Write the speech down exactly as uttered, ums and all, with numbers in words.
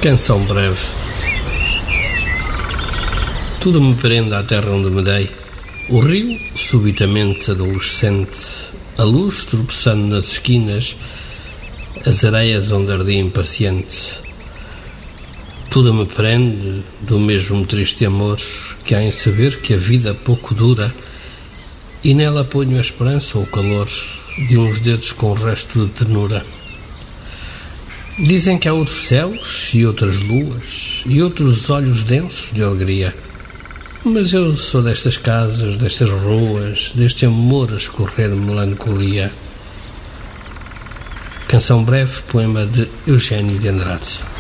Canção breve. Tudo me prende à terra onde me dei. O rio, subitamente adolescente, a luz tropeçando nas esquinas, as areias onde ardia impaciente. Tudo me prende do mesmo triste amor que há em saber que a vida pouco dura, e nela ponho a esperança ou o calor de uns dedos com o resto de ternura. Dizem que há outros céus e outras luas e outros olhos densos de alegria, mas eu sou destas casas, destas ruas, deste amor a escorrer melancolia. Canção breve, poema de Eugênio de Andrade.